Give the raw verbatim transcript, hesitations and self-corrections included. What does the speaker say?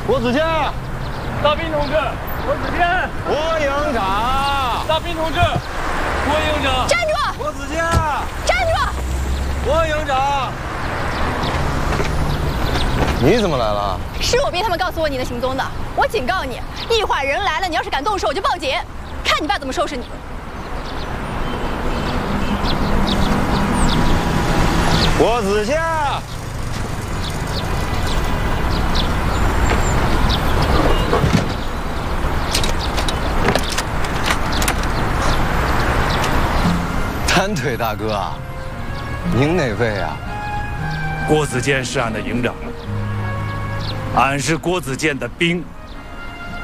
郭子健， 大兵同志，郭子健， 郭营长， 大兵同志，郭营长， 站住！ 郭子健， 站住！ 郭营长，你怎么来了？ 是我逼他们告诉我你的行踪的。我警告你，一会儿人来了，你要是敢动手，我就报警，看你爸怎么收拾你。 郭子健。 单腿大哥啊，您哪位啊？ 郭子健是俺的营长，俺是郭子健的兵。